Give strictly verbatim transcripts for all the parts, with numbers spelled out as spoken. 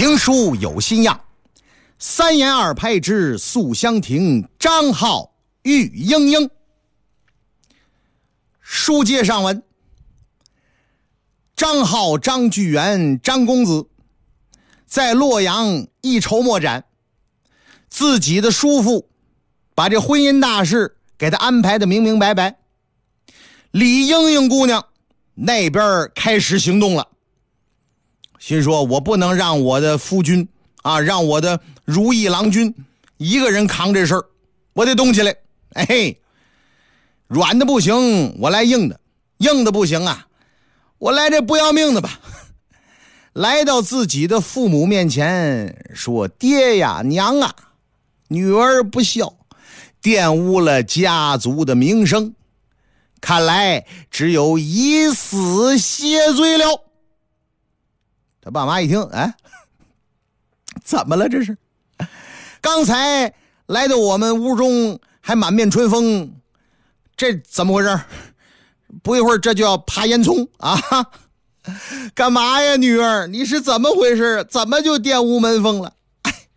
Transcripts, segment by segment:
评书有新样，三言二拍之素香亭，张浩玉莺莺。书接上文，张浩张巨源张公子在洛阳一筹莫展，自己的叔父把这婚姻大事给他安排的明明白白。李莺莺姑娘那边开始行动了，心说我不能让我的夫君啊，让我的如意郎君一个人扛这事儿，我得动起来。哎嘿，软的不行，我来硬的；硬的不行啊，我来这不要命的吧。来到自己的父母面前说：爹呀娘啊，女儿不孝，玷污了家族的名声，看来只有以死谢罪了。他爸妈一听，哎，怎么了这是？刚才来到我们屋中还满面春风，这怎么回事？不一会儿这就要爬烟囱啊！干嘛呀女儿，你是怎么回事？怎么就玷污门风了？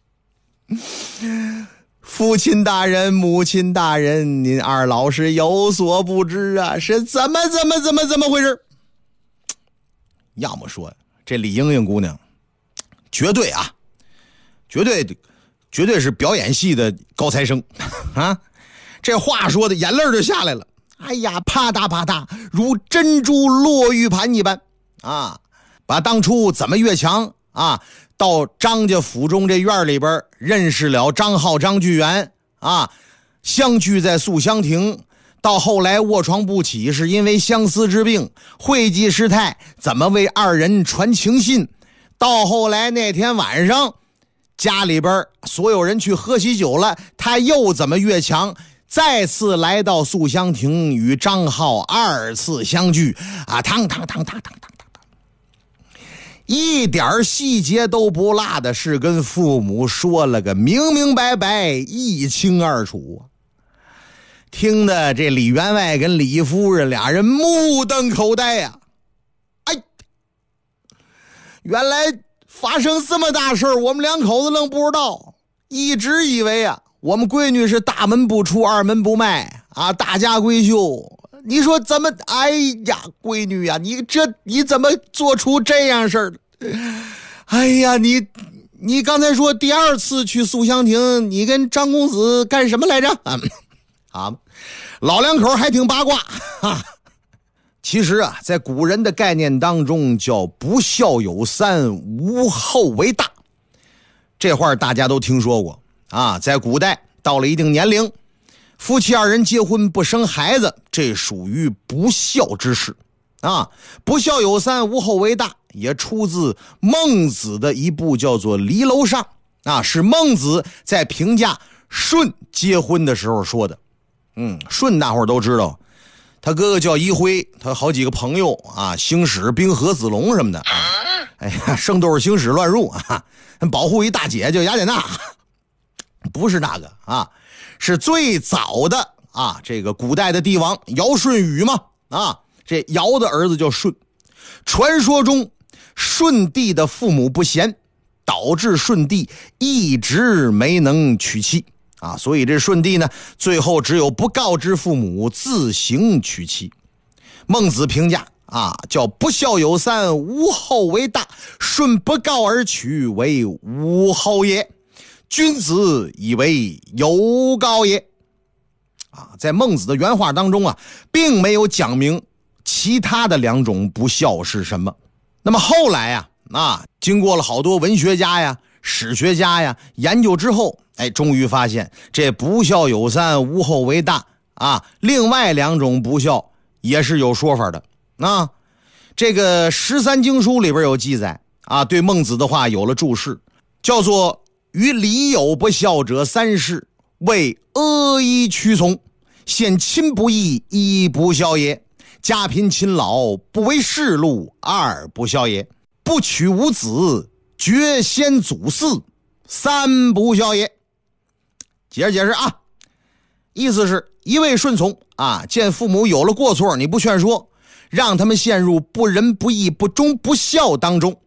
父亲大人母亲大人，您二老是有所不知啊，是怎么怎么怎么怎么回事？要么说这李莺莺姑娘绝对啊绝对绝对是表演系的高材生啊！这话说的眼泪就下来了，哎呀，啪嗒啪嗒，如珍珠落玉盘一般啊！把当初怎么越墙啊，到张家府中这院里边认识了张浩张巨源啊，相聚在素香亭，到后来卧床不起是因为相思之病，会稽师太怎么为二人传情信，到后来那天晚上家里边所有人去喝喜酒了，他又怎么越墙，再次来到素香亭与张浩二次相聚啊，汤汤汤汤汤汤汤，一点细节都不落的，是跟父母说了个明明白白，一清二楚。听得这李员外跟李夫人俩人目瞪口呆呀、啊！哎，原来发生这么大事儿，我们两口子愣不知道，一直以为啊，我们闺女是大门不出二门不迈啊，大家闺秀。你说怎么？哎呀，闺女呀、啊，你这你怎么做出这样事儿？哎呀，你你刚才说第二次去素香亭，你跟张公子干什么来着？啊，啊老两口还挺八卦哈。其实啊，在古人的概念当中叫不孝有三，无后为大。这话大家都听说过啊。在古代到了一定年龄，夫妻二人结婚不生孩子，这属于不孝之事啊。不孝有三，无后为大也出自孟子的一部叫做《离楼上》啊，是孟子在评价舜结婚的时候说的。嗯，舜大伙儿都知道，他哥哥叫一辉，他好几个朋友啊，星矢、冰河、子龙什么的。哎呀，圣斗士星矢乱入啊，保护一大姐叫雅典娜，不是那个啊，是最早的啊，这个古代的帝王尧舜禹嘛啊，这尧的儿子叫舜。传说中舜帝的父母不贤，导致舜帝一直没能娶妻啊，所以这舜帝呢，最后只有不告知父母，自行娶妻。孟子评价啊，叫不孝有三，无后为大。舜不告而娶，为无后也。君子以为有告也。啊，在孟子的原话当中啊，并没有讲明其他的两种不孝是什么。那么后来呀、啊，啊，经过了好多文学家呀、史学家呀研究之后，哎，终于发现这不孝有三，无后为大啊。另外两种不孝也是有说法的啊。这个十三经书里边有记载啊，对孟子的话有了注释，叫做于礼有不孝者三事，为阿依屈从，现亲不义，一不孝也；家贫亲老，不为世路，二不孝也；不娶无子，绝先祖嗣，三不孝也。解释解释啊，意思是一味顺从啊，见父母有了过错你不劝说，让他们陷入不仁不义不忠不孝当中，